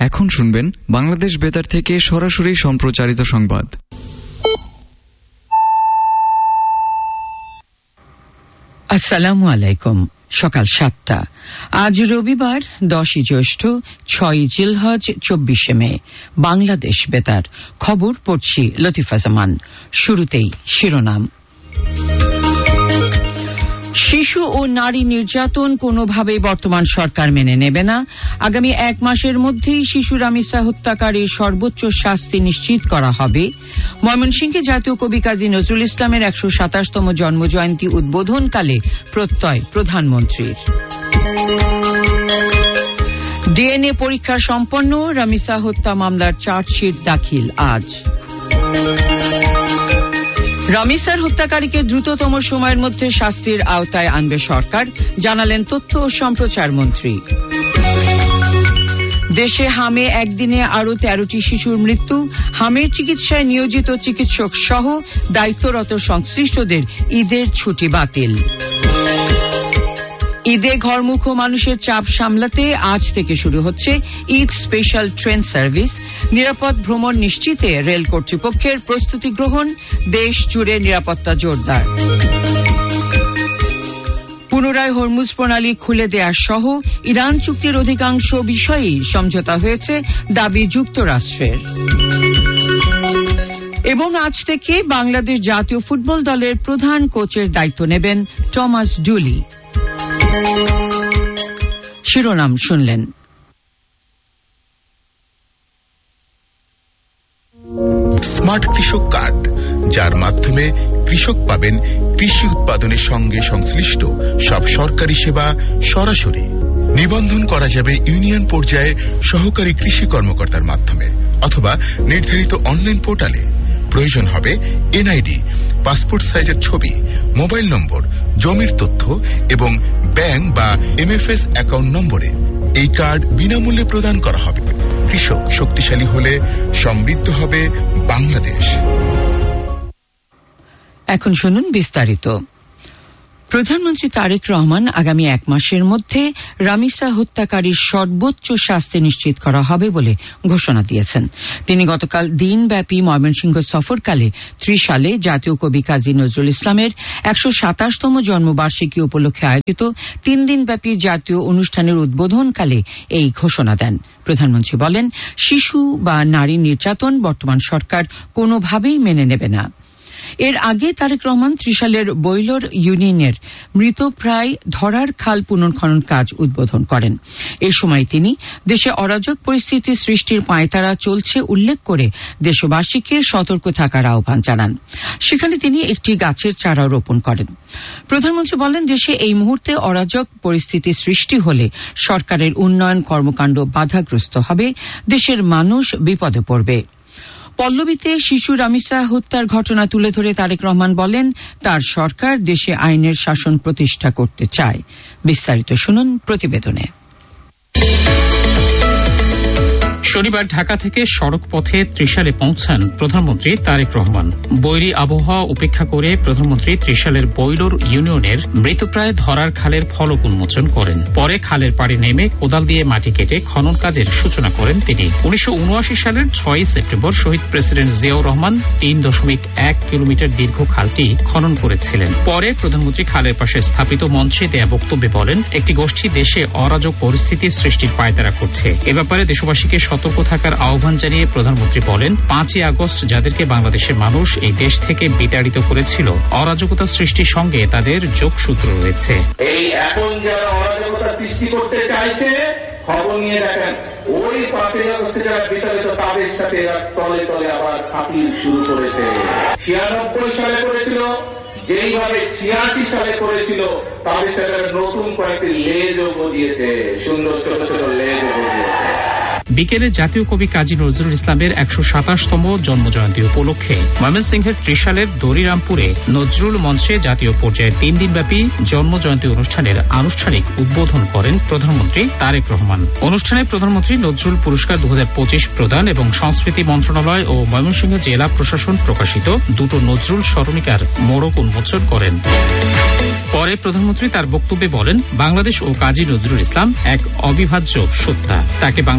এখন শুনবেন বাংলাদেশ বেতার থেকে সরাসরি সম্প্রচারিত সংবাদ। আসসালামু আলাইকুম। সকাল 7টা। আজ রবিবার 10 জ্যৈষ্ঠ, 6 জিলহজ, 24 মে। বাংলাদেশ বেতার খবর পড়ছি লতিফা জামান। শুরুতেই শিরোনাম। শিশু ও নারী নির্যাতন কোনোভাবেই বর্তমান সরকার মেনে নেবে না। আগামী 1 মাসের মধ্যেই শিশু রামিসা হত্যাকারীর সর্বোচ্চ শাস্তি নিশ্চিত করা হবে। ময়মনসিংহে জাতীয় কবি কাজী নজরুল ইসলামের 127তম জন্মজয়ন্তী উদ্বোধনকালে প্রত্যয় প্রধানমন্ত্রীর। ডিএনএ পরীক্ষা সম্পন্ন, রামিসা হত্যা মামলার চার্জশিট দাখিল আজ। রামিসার হত্যাকারীকে দ্রুততম সময়ের মধ্যে শাস্তির আওতায় আনবে সরকার, জানালেন তথ্য ও সম্প্রচার মন্ত্রী। দেশে হামে একদিনে আরও 13টি শিশুর মৃত্যু। হামের চিকিৎসায় নিয়োজিত চিকিৎসক সহ দায়িত্বরত সংশ্লিষ্টদের ঈদের ছুটি বাতিল। ঈদে ঘরমুখো মানুষের চাপ সামলাতে আজ থেকে শুরু হচ্ছে ঈদ স্পেশাল ট্রেন সার্ভিস। নিরাপদ ভ্রমণ নিশ্চিতে রেল কর্তৃপক্ষের প্রস্তুতি গ্রহণ, দেশ জুড়ে নিরাপত্তা জোরদার। পুনরায় হরমুজ প্রণালী খুলে দেয়া সহ ইরান চুক্তির অধিকাংশ বিষয়েই সমঝোতা হয়েছে, দাবি যুক্তরাষ্ট্রের। এবং আজ থেকে বাংলাদেশ জাতীয় ফুটবল দলের প্রধান কোচের দায়িত্ব নেবেন টমাস ডুলি। শিরোনাম শুনলেন। স্মার্ট কৃষক কার্ড, যার মাধ্যমে কৃষক পাবেন কৃষি উৎপাদনের সঙ্গে সংশ্লিষ্ট সব সরকারি সেবা সরাসরি। নিবন্ধন করা যাবে ইউনিয়ন পর্যায়ে সহকারী কৃষি কর্মকর্তার মাধ্যমে অথবা নির্ধারিত অনলাইন পোর্টালে। প্রয়োজন হবে এনআইডি, পাসপোর্ট সাইজের ছবি, মোবাইল নম্বর, জমির তথ্য এবং ব্যাংক বা এমএফএস অ্যাকাউন্ট নম্বরে। এই কার্ড বিনামূল্যে প্রদান করা হবে। কৃষক শক্তিশালী হলে সমৃদ্ধ হবে বাংলাদেশ। এখন শুনুন বিস্তারিত। প্রধানমন্ত্রী তারেক রহমান আগামী 1 মাসের মধ্যে রামিসা হত্যাকারীর সর্বোচ্চ শাস্তি নিশ্চিত করা হবে বলে ঘোষণা দিয়েছেন। তিনি গতকাল দিনব্যাপী ময়মনসিংহ সফরকালে ত্রিশালে জাতীয় কবি কাজী নজরুল ইসলামের 127তম জন্মবার্ষিকী উপলক্ষে আয়োজিত 3 দিনব্যাপী জাতীয় অনুষ্ঠানের উদ্বোধনকালে এই ঘোষণা দেন। প্রধানমন্ত্রী বলেন, শিশু বা নারী নির্যাতন বর্তমান সরকার কোনোভাবেই মেনে নেবে না। এর আগে তারেক রহমান ত্রিশালের বৈলর ইউনিয়নের মৃতপ্রায় ধরার খাল পুনর্খনন কাজ উদ্বোধন করেন। এ সময় তিনি দেশে অরাজক পরিস্থিতি সৃষ্টির পাঁয়তারা চলছে উল্লেখ করে দেশবাসীকে সতর্ক থাকার আহ্বান জানান। সেখানে তিনি একটি গাছের চারা রোপণ করেন। প্রধানমন্ত্রী বলেন, দেশে এই মুহূর্তে অরাজক পরিস্থিতি সৃষ্টি হলে সরকারের উন্নয়ন কর্মকাণ্ড বাধাগ্রস্ত হবে, দেশের মানুষ বিপদে পড়বে। পল্লবীতে শিশু রামিসা হত্যার ঘটনা তুলে ধরে তারেক রহমান বলেন, তার সরকার দেশে আইনের শাসন প্রতিষ্ঠা করতে চায়। বিস্তারিত শুনুন প্রতিবেদনে। শনিবার ঢাকা থেকে সড়ক পথে ত্রিশালে পৌঁছান প্রধানমন্ত্রী তারেক রহমান। বৈরী আবহাওয়া উপেক্ষা করে প্রধানমন্ত্রী ত্রিশালের বৈলর ইউনিয়নের মৃতপ্রায় ধরার খালের ফলক উন্মোচন করেন। পরে খালের পাড়ে নেমে কোদাল দিয়ে মাটি কেটে খনন কাজের সূচনা করেন তিনি। 1979 সালের 6 সেপ্টেম্বর শহীদ প্রেসিডেন্ট জিয়াউর রহমান 3.1 কিলোমিটার দীর্ঘ খালটি খনন করেছিলেন। পরে প্রধানমন্ত্রী খালের পাশে স্থাপিত মঞ্চে দেয়া বক্তব্যে বলেন, একটি গোষ্ঠী দেশে অরাজক পরিস্থিতি সৃষ্টির পায়তারা করছে। এ ব্যাপারে দেশবাসীকে সতর্ক থাকার আহ্বান জানিয়ে প্রধানমন্ত্রী বলেন, 5ই আগস্ট যাদেরকে বাংলাদেশের মানুষ এই দেশ থেকে বিতাড়িত করেছিল, অরাজকতা সৃষ্টির সঙ্গে তাদের যোগসূত্র রয়েছে। এই এখন যারা অরাজকতা সৃষ্টি করতে চাইছে, খবর নিয়ে দেখেন, ওই 5ই আগস্টে যারা বিতাড়িত তাদের সাথে তলে তলে আবার খাতির শুরু করেছে। 96 সালে করেছিল, যেইভাবে 86 সালে করেছিল, তাদের সাথে নতুন কয়েকটি লেজও গজিয়েছে, সুন্দর ছোট ছোট লেজও গজিয়েছে। বিকেলে জাতীয় কবি কাজী নজরুল ইসলামের 127তম জন্মজয়ন্তী উপলক্ষে ময়মনসিংহের ত্রিশালের দরিরামপুরে নজরুল মঞ্চে জাতীয় পর্যায়ে 3 দিনব্যাপী জন্মজয়ন্তী অনুষ্ঠানের আনুষ্ঠানিক উদ্বোধন করেন প্রধানমন্ত্রী তারেক রহমান। অনুষ্ঠানে প্রধানমন্ত্রী নজরুল পুরস্কার 2025 প্রদান এবং সংস্কৃতি মন্ত্রণালয় ও ময়মনসিংহ জেলা প্রশাসন প্রকাশিত 2টো নজরুল স্মরণিকার মোড়ক উন্মোচন করেন। পরে প্রধানমন্ত্রী তার বক্তব্যে বলেন, বাংলাদেশ ও কাজী নজরুল ইসলাম এক অবিভাজ্য সত্তা। তাকে বাংলাদেশের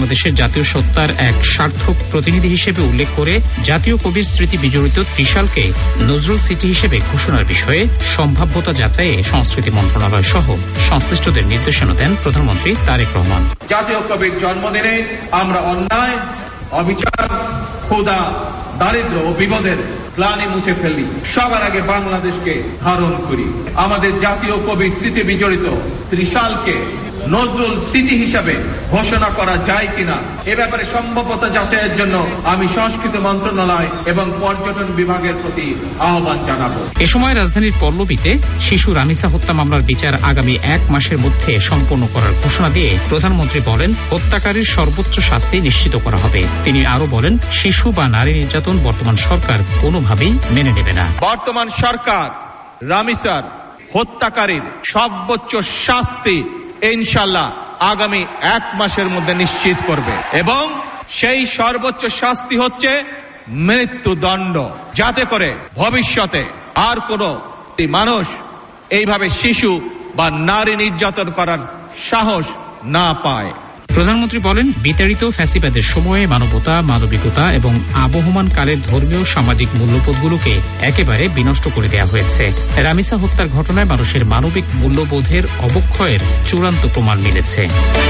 জাতীয় সত্তার এক সার্থক প্রতিনিধি হিসেবে উল্লেখ করে জাতীয় কবির স্মৃতি বিজড়িত ত্রিশালকে নজরুল সিটি হিসেবে ঘোষণার বিষয়ে সম্ভাব্যতা যাচাইয়ে সংস্কৃতি মন্ত্রণালয় সহ সংশ্লিষ্টদের নির্দেশনা দেন প্রধানমন্ত্রী তারেক রহমান। জাতীয় কবির জন্মদিনে আমরা অন্যায়, অবিচার, ক্ষুধা, দারিদ্র ও বিপদের গ্লানি মুছে ফেলি। সবার আগে বাংলাদেশকে ধারণ করি। আমাদের জাতীয় কবির স্মৃতি বিজড়িত ত্রিশালকে নজরুল স্মৃতি হিসাবে ঘোষণা করা যায় কিনা এ ব্যাপারে সম্ভাব্যতা যাচাইয়ের জন্য আমি সংস্কৃতি মন্ত্রণালয় এবং পর্যটন বিভাগের প্রতি আহ্বান জানাবো। এ সময় রাজধানীর পল্লবীতে শিশু রামিসা হত্যা মামলার বিচার আগামী 1 মাসের মধ্যে সম্পন্ন করার ঘোষণা দিয়ে প্রধানমন্ত্রী বলেন, হত্যাকারীর সর্বোচ্চ শাস্তি নিশ্চিত করা হবে। তিনি আরো বলেন, শিশু বা নারী নির্যাতন বর্তমান সরকার কোনোভাবেই মেনে নেবে না। বর্তমান সরকার রামিসার হত্যাকারীর সর্বোচ্চ শাস্তি ইনশাআল্লাহ আগামী 1 মাসের মধ্যে নিশ্চিত করবে এবং সেই সর্বোচ্চ শাস্তি হচ্ছে মৃত্যুদণ্ড, যাতে করে ভবিষ্যতে আর কোনো মানুষ এইভাবে শিশু বা নারী নির্যাতন করার সাহস না পায়। প্রধানমন্ত্রী বলেন, বিতাড়িত ফ্যাসিবাদের সময়ে মানবতা, মানবিকতা এবং আবহমান কালের ধর্মীয় সামাজিক মূল্যবোধগুলোকে একেবারে বিনষ্ট করে দেওয়া হয়েছে। রামিসা হত্যার ঘটনায় মানুষের মানবিক মূল্যবোধের অবক্ষয়ের চূড়ান্ত প্রমাণ মিলেছে।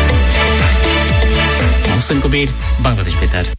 হোসেন কবির, বাংলাদেশ বেতার।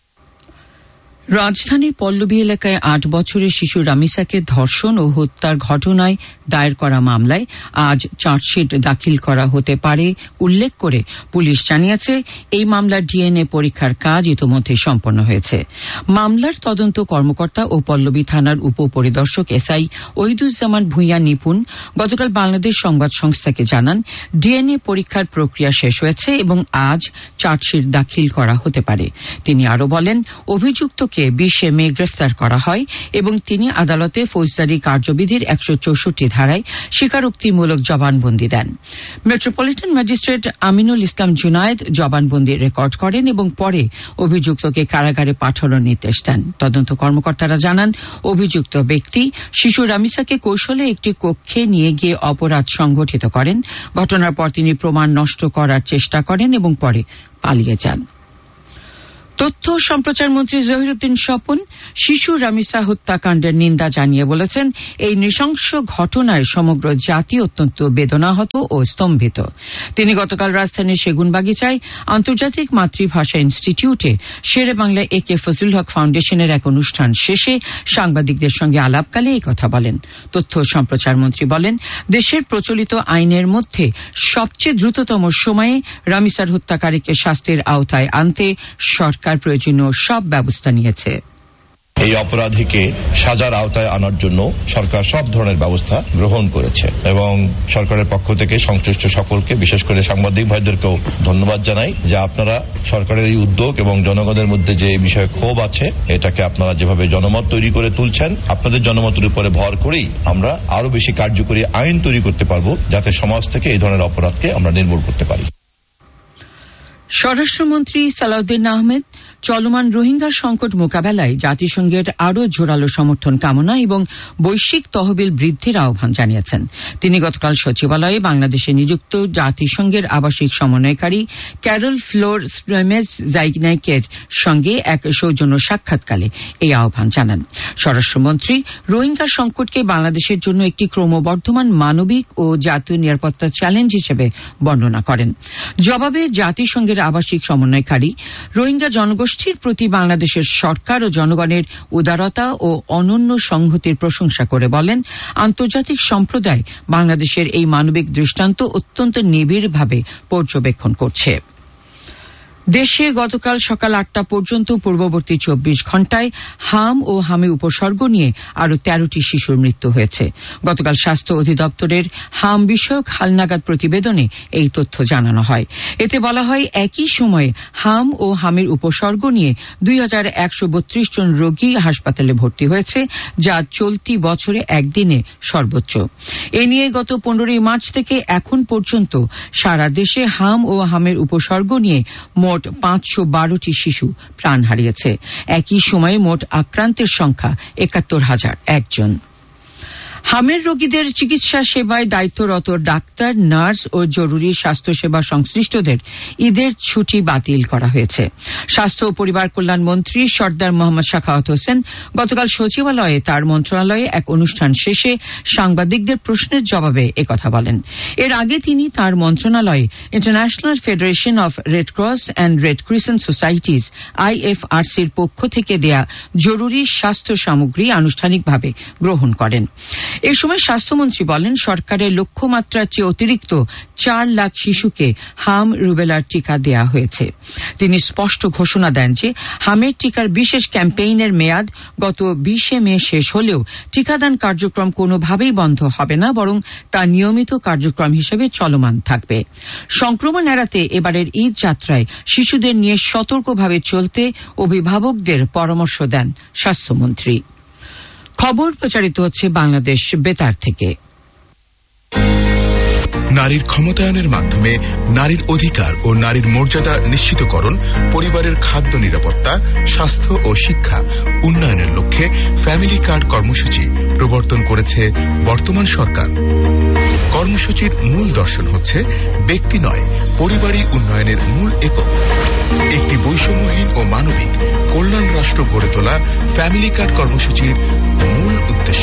রাজধানীর পল্লবী এলাকায় 8 বছরের শিশু রামিসাকে ধর্ষণ ও হত্যার ঘটনায় দায়ের করা মামলায় আজ চার্জশিট দাখিল করা হতে পারে উল্লেখ করে পুলিশ জানিয়েছে, এই মামলার ডিএনএ পরীক্ষার কাজ ইতোমধ্যে সম্পন্ন হয়েছে। মামলার তদন্ত কর্মকর্তা ও পল্লবী থানার উপপরিদর্শক এসআই ওহিদুজ্জামান ভূঁইয়া নিপুণ গতকাল বাংলাদেশ সংবাদ সংস্থাকে জানান, ডিএনএ পরীক্ষার প্রক্রিয়া শেষ হয়েছে এবং আজ চার্জশিট দাখিল করা হতে পারে। তিনি আরো বলেন, অভিযুক্তকে 20 মে গ্রেফতার করা হয় এবং তিনি আদালতে ফৌজদারি কার্যবিধির 164 ধারায় স্বীকারোক্তিমূলক জবানবন্দি দেন। মেট্রোপলিটন ম্যাজিস্ট্রেট আমিনুল ইসলাম জুনায়েদ জবানবন্দি রেকর্ড করেন এবং পরে অভিযুক্তকে কারাগারে পাঠানোর নির্দেশ দেন। তদন্ত কর্মকর্তারা জানান, অভিযুক্ত ব্যক্তি শিশু রামিসাকে কৌশলে একটি কক্ষে নিয়ে গিয়ে অপরাধ সংঘটিত করেন। ঘটনার পর তিনি প্রমাণ নষ্ট করার চেষ্টা করেন এবং পরে পালিয়ে যান। তথ্য ও সম্প্রচার মন্ত্রী জহিরুদ্দিন স্বপন শিশু রামিসা হত্যাকাণ্ডের নিন্দা জানিয়ে বলেছেন, এই নৃশংস ঘটনায় সমগ্র জাতি অত্যন্ত বেদনাহত ও স্তম্ভিত। তিনি গতকাল রাজধানীর সেগুনবাগিচায় আন্তর্জাতিক মাতৃভাষা ইনস্টিটিউটে শেরে বাংলা একে ফজলুল হক ফাউন্ডেশনের এক অনুষ্ঠান শেষে সাংবাদিকদের সঙ্গে আলাপকালে এই কথা বলেন। তথ্য ও সম্প্রচার মন্ত্রী বলেন, দেশের প্রচলিত আইনের মধ্যে সবচেয়ে দ্রুততম সময়ে রামিসার হত্যাকারীকে শাস্তির আওতায় আনতে সরকার প্রয়োজনীয় সব ব্যবস্থা নিয়েছে। এই অপরাধীকে সাজার আওতায় আনার জন্য সরকার সব ধরনের ব্যবস্থা গ্রহণ করেছে এবং সরকারের পক্ষ থেকে সংশ্লিষ্ট সকলকে, বিশেষ করে সাংবাদিক ভাইদেরকেও ধন্যবাদ জানাই যে আপনারা সরকারের এই উদ্যোগ এবং জনগণের মধ্যে যে বিষয়ে ক্ষোভ আছে এটাকে আপনারা যেভাবে জনমত তৈরি করে তুলছেন, আপনাদের জনমতের উপরে ভর করেই আমরা আরো বেশি কার্যকরী আইন তৈরি করতে পারবো, যাতে সমাজ থেকে এই ধরনের অপরাধকে আমরা নির্মূল করতে পারি। স্বরাষ্ট্রমন্ত্রী সালাউদ্দিন আহমেদ চলমান রোহিঙ্গা সংকট মোকাবেলায় জাতিসংঘের আরও জোরালো সমর্থন কামনা এবং বৈশ্বিক তহবিল বৃদ্ধির আহ্বান জানিয়েছেন। তিনি গতকাল সচিবালয়ে বাংলাদেশে নিযুক্ত জাতিসংঘের আবাসিক সমন্বয়কারী ক্যারল ফ্লোর স্ট্রেমেজ জাইগনাইকের সঙ্গে এক সৌজন্য সাক্ষাৎকালে এই আহ্বান জানান। স্বরাষ্ট্রমন্ত্রী রোহিঙ্গা সংকটকে বাংলাদেশের জন্য একটি ক্রমবর্ধমান মানবিক ও জাতীয় নিরাপত্তা চ্যালেঞ্জ হিসেবে বর্ণনা করেন। জবাবে জাতিসংঘের আবাসিক সমন্বয়কারী রোহিঙ্গা জনগোষ্ঠীর প্রতি বাংলাদেশের সরকার ও জনগণের উদারতা ও অনন্য সংহতির প্রশংসা করে বলেন, আন্তর্জাতিক সম্প্রদায় বাংলাদেশের এই মানবিক দৃষ্টান্ত অত্যন্ত নিবিড়ভাবে পর্যবেক্ষণ করছে। দেশে গতকাল সকাল 8টা পর্যন্ত পূর্ববর্তী 24 ঘণ্টায় হাম ও হামে উপসর্গ নিয়ে আরও 13টি শিশুর মৃত্যু হয়েছে। গতকাল স্বাস্থ্য অধিদপ্তরের হাম বিষয়ক হালনাগাদ প্রতিবেদনে এই তথ্য জানানো হয়। এতে বলা হয়, একই সময়ে হাম ও হামের উপসর্গ নিয়ে 2132 জন রোগী হাসপাতালে ভর্তি হয়েছে, যা চলতি বছরে একদিনে সর্বোচ্চ। এ নিয়ে গত 15 মার্চ থেকে এখন পর্যন্ত সারা দেশে হাম ও হামের উপসর্গ নিয়ে মোট 512টি শিশু প্রাণ হারিয়েছে। একই সময়ে মোট আক্রান্তের সংখ্যা 71,001 জন। হামের রোগীদের চিকিৎসা সেবায় দায়িত্বরত ডাক্তার, নার্স ও জরুরি স্বাস্থ্যসেবা সংশ্লিষ্টদের ঈদের ছুটি বাতিল করা হয়েছে। স্বাস্থ্য ও পরিবার কল্যাণ মন্ত্রী সর্দার মোহাম্মদ সাখাওয়াত হোসেন গতকাল সচিবালয়ে তার মন্ত্রণালয়ে এক অনুষ্ঠান শেষে সাংবাদিকদের প্রশ্নের জবাবে একথা বলেন। এর আগে তিনি তার মন্ত্রণালয়ে international federation of red cross and red crescent societies IFRC'র পক্ষ থেকে দেয়া জরুরি স্বাস্থ্য সামগ্রী আনুষ্ঠানিকভাবে গ্রহণ করেন। এ সময় স্বাস্থ্যমন্ত্রী বলেন, সরকারের লক্ষ্যমাত্রার চেয়ে অতিরিক্ত 4 লাখ শিশুকে হাম রুবেলার টিকা দেয়া হয়েছে। তিনি স্পষ্ট ঘোষণা দেন যে হামের টিকার বিশেষ ক্যাম্পেইনের মেয়াদ গত 20 মে শেষ হলেও টিকাদান কার্যক্রম কোনোভাবেই বন্ধ হবে না, বরং তা নিয়মিত কার্যক্রম হিসেবে চলমান থাকবে। সংক্রমণ এড়াতে এবারের ঈদ যাত্রায় শিশুদের নিয়ে সতর্কভাবে চলতে অভিভাবকদের পরামর্শ দেন স্বাস্থ্যমন্ত্রী। খবর প্রচারিত হচ্ছে বাংলাদেশ বেতার থেকে। নারীর ক্ষমতায়নের মাধ্যমে নারীর অধিকার ও নারীর মর্যাদা নিশ্চিতকরণ, পরিবারের খাদ্য নিরাপত্তা, স্বাস্থ্য ও শিক্ষা উন্নয়নের লক্ষ্যে ফ্যামিলি কার্ড কর্মসূচি প্রবর্তন করেছে বর্তমান সরকার। কর্মসূচির মূল দর্শন হচ্ছে ব্যক্তি নয়, পরিবারই উন্নয়নের মূল একক। একটি বৈষম্যহীন ও মানবিক কল্যাণ রাষ্ট্র গড়ে তোলা ফ্যামিলি কার্ড কর্মসূচির মূল উদ্দেশ্য।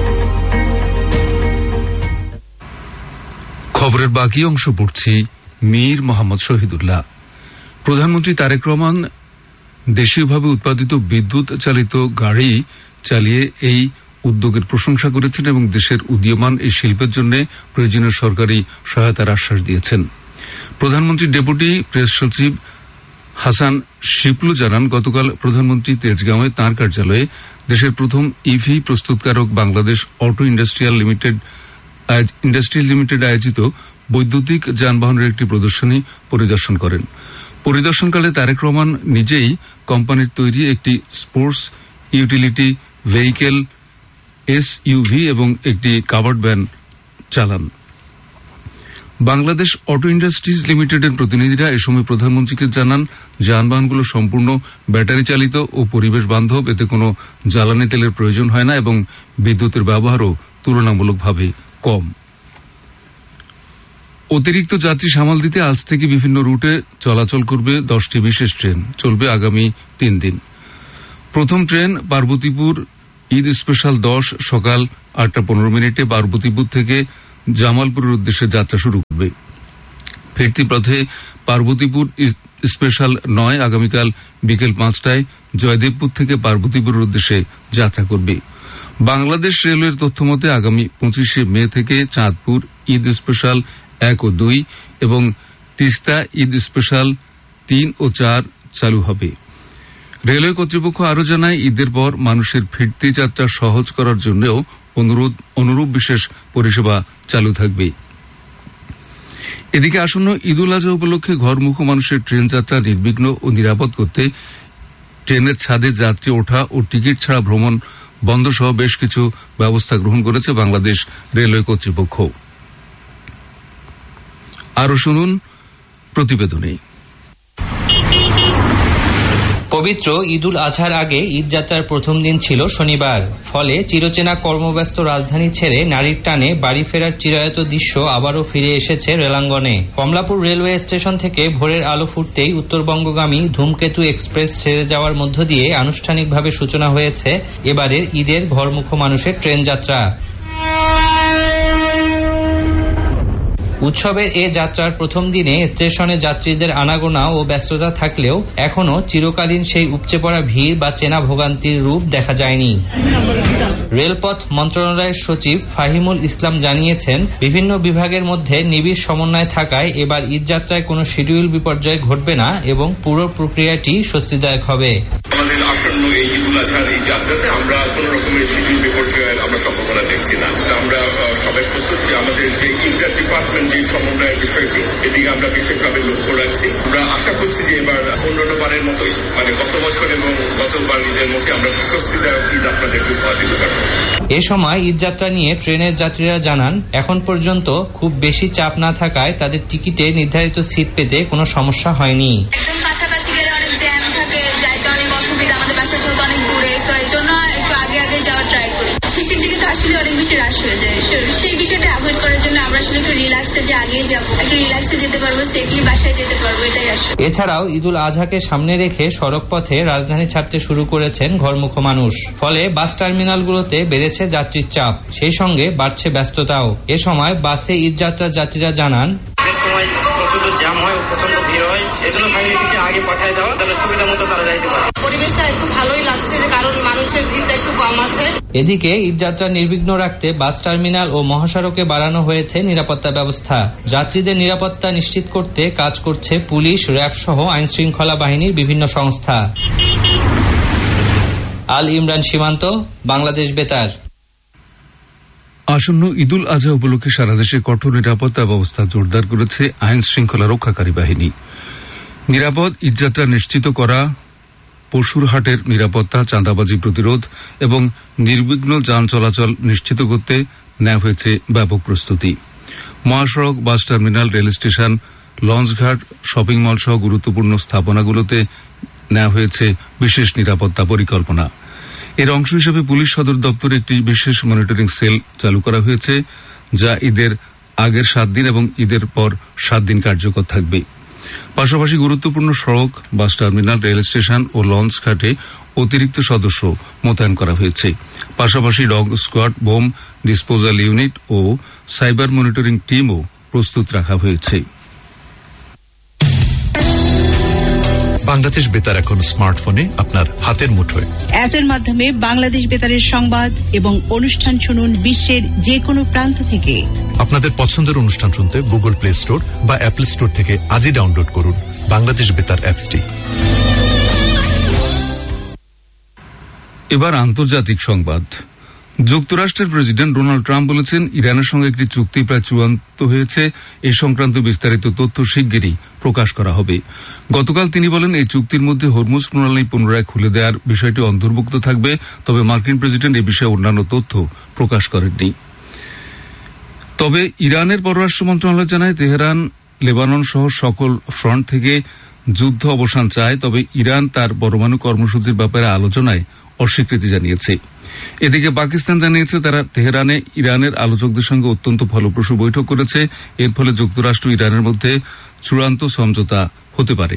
খবরের বাকি অংশ পড়ছি মীর মোহাম্মদ শহীদুল্লাহ। প্রধানমন্ত্রী তারেক রহমান দেশীয়ভাবে উৎপাদিত বিদ্যুৎ চালিত গাড়ি চালিয়ে এই উদ্যোগের প্রশংসা করেছেন এবং দেশের উদীয়মান এই শিল্পের জন্য প্রয়োজনীয় সরকারি সহায়তার আশ্বাস দিয়েছেন। প্রধানমন্ত্রীর ডেপুটি প্রেস সচিব হাসান শিপলু জানান, গতকাল প্রধানমন্ত্রী তেজগাঁওয়ে তাঁর কার্যালয়ে দেশের প্রথম ইভি প্রস্তুতকারক বাংলাদেশ অটো ইন্ডাস্ট্রিয়াল লিমিটেড আয়োজিত বৈদ্যুতিক যানবাহনের একটি প্রদর্শনী পরিদর্শন করেন। পরিদর্শনকালে তারেক রহমান নিজেই কোম্পানির তৈরি একটি স্পোর্টস ইউটিলিটি ভেহিকেল SUV এবং একটি কাভার্ড ভ্যান চালান। বাংলাদেশ অটো ইন্ডাস্ট্রিজ লিমিটেডের প্রতিনিধিরা এ সময় প্রধানমন্ত্রীকে জানান, যানবাহনগুলো সম্পূর্ণ ব্যাটারি চালিত ও পরিবেশ বান্ধব, এতে কোনো জ্বালানি তেলের প্রয়োজন হয় না এবং বিদ্যুতের ব্যবহারও তুলনামূলকভাবে কম। অতিরিক্ত যাত্রী সামাল দিতে আজ থেকে বিভিন্ন রুটে চলাচল করবে 10টি বিশেষ ট্রেন। চলবে আগামী 3 দিন। প্রথম ট্রেন পার্বতীপুর ঈদ স্পেশাল 10 সকাল 8:15 পার্বতীপুর থেকে জামালপুরের উদ্দেশ্যে যাত্রা শুরু করবে। ফিরতি পথে পার্বতীপুর স্পেশাল 9 আগামীকাল বিকেল 5টায় জয়দেবপুর থেকে পার্বতীপুরের উদ্দেশ্যে যাত্রা করবে। বাংলাদেশ রেলওয়ের তথ্যমতে আগামী 25 মে থেকে চাঁদপুর ঈদ স্পেশাল 1 ও 2 এবং তিস্তা ঈদ স্পেশাল 3 ও 4 চালু হবে। রেলওয়ে কর্তৃপক্ষ আরও জানায়, ঈদের পর মানুষের ফিরতি যাত্রা সহজ করার জন্যও অনুরূপ বিশেষ পরিষেবা চালু থাকবে। এদিকে আসন্ন ঈদুল আজহা উপলক্ষে ঘরমুখো মানুষের ট্রেন যাত্রা নির্বিঘ্ন ও নিরাপদ করতে ট্রেনের ছাদে যাত্রী ওঠা ও টিকিট ছাড়া ভ্রমণ বন্ধ সহ বেশ কিছু ব্যবস্থা গ্রহণ করেছে বাংলাদেশ রেলওয়ে কর্তৃপক্ষ। আরও শুনুন প্রতিবেদনে। পবিত্র ঈদুল আজহার আগে ঈদযাত্রার প্রথম দিন ছিল শনিবার। ফলে চিরচেনা কর্মব্যস্ত রাজধানী ছেড়ে নারীর টানে বাড়ি ফেরার চিরায়ত দৃশ্য আবারও ফিরে এসেছে রেলাঙ্গনে। কমলাপুর রেলওয়ে স্টেশন থেকে ভোরের আলো ফুটতেই উত্তরবঙ্গগামী ধূমকেতু এক্সপ্রেস ছেড়ে যাওয়ার মধ্য দিয়ে আনুষ্ঠানিকভাবে সূচনা হয়েছে এবারের ঈদের ঘরমুখো মানুষের ট্রেন যাত্রা। উৎসবের এ যাত্রার প্রথম দিনে স্টেশনে যাত্রীদের আনাগোনা ও ব্যস্ততা থাকলেও এখনো চিরকালীন সেই উপচে পড়া ভিড় বা চেনা ভোগান্তির রূপ দেখা যায়নি। রেলপথ মন্ত্রণালয়ের সচিব ফাহিমুল ইসলাম জানিয়েছেন, বিভিন্ন বিভাগের মধ্যে নিবিড় সমন্বয় থাকায় এবার ঈদযাত্রায় কোনো শিডিউল বিপর্যয় ঘটবে না এবং পুরো প্রক্রিয়াটি স্বস্তিদায়ক হবে। আমাদের আসন্ন এই ঈদুল আজহার এই যাত্রাতে আমরা কোন রকমের শিডিউল বিপর্যয়ের আমরা সম্ভাবনা দেখছি না। আমরা সবাই প্রস্তুত যে আমাদের যে ইন্টার ডিপার্টমেন্ট যে সমন্বয়ের বিষয়টি, এদিকে আমরা বিশেষভাবে লক্ষ্য রাখছি। আমরা আশা করছি যে এবার অন্যান্য বারের মতোই, মানে গত বছর এবং গতবার ঈদের মধ্যে আমরা স্বস্তিদায়ক ঈদ আপনাদেরকে উপহার দিতে পারব। এ সময় ঈদযাত্রা নিয়ে ট্রেনের যাত্রীরা জানান, এখন পর্যন্ত খুব বেশি চাপ না থাকায় তাদের টিকিটে নির্ধারিত সিট পেতে কোনো সমস্যা হয়নি। কাছাকাছি গেলে অনেক জ্যাম থাকে, যাইতে অনেক অসুবিধা, আমাদের বাসা যেহেতু অনেক দূরে, তো এই জন্য একটু আগে যাওয়ার ট্রাই করি। শেষের দিকে তো আসলে অনেক বেশি রাশ হয়ে যায়, সেই বিষয়টা অ্যাভয়েড করার জন্য আমরা আসলে একটু রিল্যাক্সে যে আগে যাবো, একটু রিল্যাক্সে যেতে পারবো, সেফলি বাসায় যেতে পারবো, এটাই আসলে। এছাড়াও ঈদুল আজহাকে সামনে রেখে সড়ক পথে রাজধানী ছাড়তে শুরু করেছেন ঘরমুখ মানুষ। ফলে বাস টার্মিনালগুলোতে বেড়েছে যাত্রীর চাপ, সেই সঙ্গে বাড়ছে ব্যস্ততাও। এ সময় বাসে ঈদযাত্রার যাত্রীরা জানান, প্রচন্ড জ্যাম হয়, প্রচন্ড ভিড় হয়, এজন্য ফ্যামিলিটিকে আগে পাঠিয়ে দেওয়া, তাহলে সুবিধা মতো তারা যাইতে পারে। পরিবেশটা একটু ভালোই লাগছে, কারণ মানুষের ভিড়টা একটু কম আছে। এদিকে ঈদযাত্রা নির্বিঘ্ন রাখতে বাস টার্মিনাল ও মহাসড়কে বাড়ানো হয়েছে নিরাপত্তা ব্যবস্থা। যাত্রীদের নিরাপত্তা নিশ্চিত করতে কাজ করছে পুলিশ, র্যাব সহ আইন শৃঙ্খলা বাহিনীর বিভিন্ন সংস্থা। আল ইমরান সীমান্ত, বাংলাদেশ বেতার। আসন্ন ঈদুল আজহা উপলক্ষে সারা দেশে কঠোর নিরাপত্তা ব্যবস্থা জোরদার করেছে আইন শৃঙ্খলা রক্ষাকারী বাহিনী। নিরাপদ ঈদযাত্রা নিশ্চিত করা, পশুর হাটের নিরাপত্তা, চাঁদাবাজি প্রতিরোধ এবং নির্বিঘ্ন যান চলাচল নিশ্চিত করতে নেওয়া হয়েছে ব্যাপক প্রস্তুতি। মহাসড়ক, bus terminal, rail station, লঞ্চঘাট, shopping mall সহ গুরুত্বপূর্ণ স্থাপনাগুলোতে নেওয়া হয়েছে বিশেষ নিরাপত্তা পরিকল্পনা। এর অংশ হিসেবে পুলিশ সদর দপ্তরে একটি বিশেষ মনিটরিং সেল চালু করা হয়েছে, যা ঈদের আগের 7 দিন এবং ঈদের পর 7 দিন কার্যকর থাকবে। পাশাপাশি গুরুত্বপূর্ণ সড়ক, বাস টার্মিনাল, রেল স্টেশন ও লঞ্চ ঘাটে অতিরিক্ত সদস্য মোতায়েন করা হয়েছে। পাশাপাশি dog squad, bomb disposal unit ও সাইবার মনিটরিং টিমও প্রস্তুত রাখা হয়েছে। বাংলাদেশ বেতার এখন স্মার্টফোনে আপনার হাতের মুঠোয়। অ্যাপের মাধ্যমে বাংলাদেশ বেতারের সংবাদ এবং অনুষ্ঠান শুনুন বিশ্বের যে কোনো প্রান্ত থেকে। আপনাদের পছন্দের অনুষ্ঠান শুনতে গুগল প্লে স্টোর বা অ্যাপল স্টোর থেকে আজই ডাউনলোড করুন বাংলাদেশ বেতার অ্যাপটি। এবার আন্তর্জাতিক সংবাদ। যুক্তরাষ্ট্রের প্রেসিডেন্ট ডোনাল্ড ট্রাম্প বলেছেন, ইরানের সঙ্গে একটি চুক্তি প্রায় চূড়ান্ত হয়েছে। এ সংক্রান্ত বিস্তারিত তথ্য শিগগিরই প্রকাশ করা হবে। গতকাল তিনি বলেন, এই চুক্তির মধ্যে হরমুজ প্রণালী পুনরায় খুলে দেওয়ার বিষয়টি অন্তর্ভুক্ত থাকবে। তবে মার্কিন প্রেসিডেন্ট এ বিষয়ে অন্যান্য তথ্য প্রকাশ করেননি। তবে ইরানের পররাষ্ট্র মন্ত্রণালয় জানায়, তেহরান লেবানন সহ সকল ফ্রন্ট থেকে যুদ্ধ অবসান চায়, তবে ইরান তার পরমাণু কর্মসূচির ব্যাপারে আলোচনায় অস্বীকৃতি জানিয়েছে। এদিকে পাকিস্তান জানিয়েছে, তারা তেহরানে ইরানের আলোচকদের সঙ্গে অত্যন্ত ফলপ্রসূ বৈঠক করেছে। এর ফলে যুক্তরাষ্ট্র ইরানের মধ্যে চূড়ান্ত সমঝোতা হতে পারে।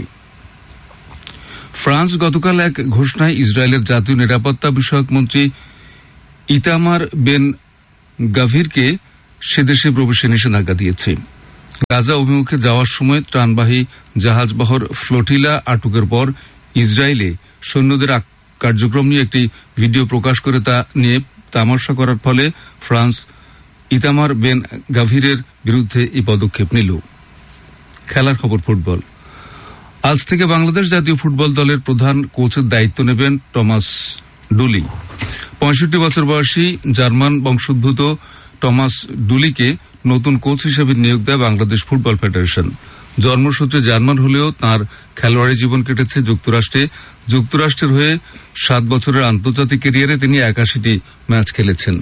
ফ্রান্স গতকাল এক ঘোষণায় ইসরায়েলের জাতীয় নিরাপত্তা বিষয়ক মন্ত্রী ইতামার বেন গাভিরকে সেদেশে প্রবেশে নিষেধাজ্ঞা দিয়েছে। গাজা অভিমুখে যাওয়ার সময় ত্রাণবাহী জাহাজবহর ফ্লোটিলা আটকের পর ইসরায়েলে সৈন্যদের কার্যক্রম নিয়ে একটি ভিডিও প্রকাশ করে তা নিয়ে তামাশা করার ফলে ফ্রান্স ইতামার বেন গাভিরের বিরুদ্ধে এই পদক্ষেপ নিল। খেলার খবর, ফুটবল। আজ থেকে বাংলাদেশ জাতীয় ফুটবল দলের প্রধান কোচের দায়িত্ব নেবেন টমাস ডুলি। 65 বছর বয়সী জার্মান বংশোদ্ভূত টমাস ডুলিকে নতুন কোচ হিসেবে নিয়োগ দেয় বাংলাদেশ ফুটবল ফেডারেশন। জন্মসূত্রে জার্মান হলেও তাঁর খেলোয়াড়ি জীবন কেটেছে যুক্তরাষ্ট্রে। যুক্তরাষ্ট্রের হয়ে 7 বছরের আন্তর্জাতিক ক্যারিয়ারে তিনি 81টি ম্যাচ খেলেছেন।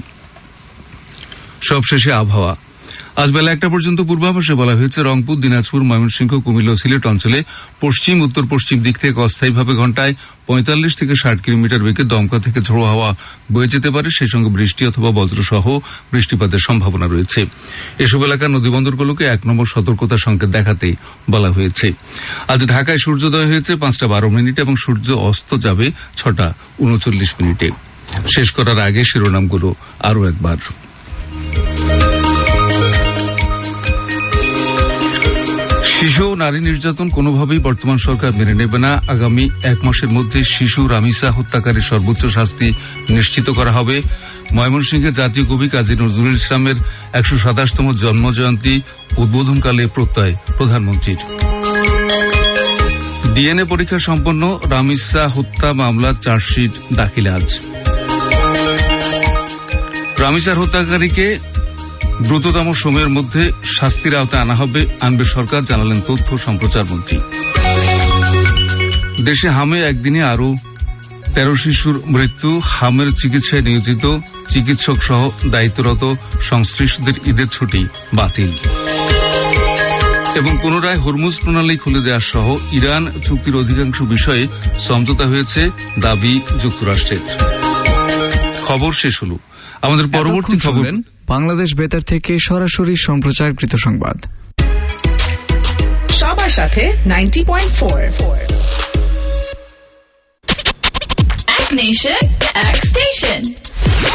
সবশেষে আবহাওয়া। আজ বেলা 1টা পর্যন্ত পূর্বাভাসে বলা হয়েছে, রংপুর, দিনাজপুর, ময়মনসিংহ, কুমিল্লা ও সিলেট অঞ্চলে পশ্চিম উত্তর পশ্চিম দিক থেকে অস্থায়ীভাবে ঘণ্টায় 45 থেকে 60 কিলোমিটার বেগে দমকা থেকে ঝোড়ো হাওয়া বয়ে যেতে পারে। সেই সঙ্গে বৃষ্টি অথবা বজ্রসহ বৃষ্টিপাতের সম্ভাবনা রয়েছে। এসব এলাকার নদীবন্দরগুলোকে 1 নম্বর সতর্কতা সংকেত দেখাতে বলা হয়েছে। আজ ঢাকায় সূর্যোদয় হয়েছে 5:12 এবং সূর্য অস্ত যাবে 6:39। শেষ করার আগে শিরোনামগুলো আরও একবার। শিশু ও নারী নির্যাতন কোনোভাবেই বর্তমান সরকার মেনে নেবে না। আগামী 1 মাসের মধ্যে শিশু রামিসা হত্যাকারীর সর্বোচ্চ শাস্তি নিশ্চিত করা হবে। ময়মনসিংহে জাতীয় কবি কাজী নজরুল ইসলামের 127তম জন্মজয়ন্তী উদ্বোধনকালে প্রত্যয় প্রধানমন্ত্রীর। ডিএনএ পরীক্ষা সম্পন্ন, রামিসা হত্যা মামলার চার্জশিট দাখিল আজ। রামিসার হত্যাকারীকে দ্রুততম সময়ের মধ্যে শাস্তির আওতায় আনবে সরকার, জানালেন তথ্য সম্প্রচার মন্ত্রী। দেশে হামে একদিনে আরও 13 শিশুর মৃত্যু। হামের চিকিৎসায় নিয়োজিত চিকিৎসক সহ দায়িত্বরত সংশ্লিষ্টদের ঈদের ছুটি বাতিল। এবং পুনরায় হরমুজ প্রণালী খুলে দেওয়া সহ ইরান চুক্তির অধিকাংশ বিষয়ে সমঝোতা হয়েছে, দাবি যুক্তরাষ্ট্রের। খবর শেষ হলো। আমাদের পরবর্তী খবর বাংলাদেশ বেতার থেকে সরাসরি সম্প্রচারকৃত সংবাদ। সবার সাথে 90.4 এক নেশন এক স্টেশন।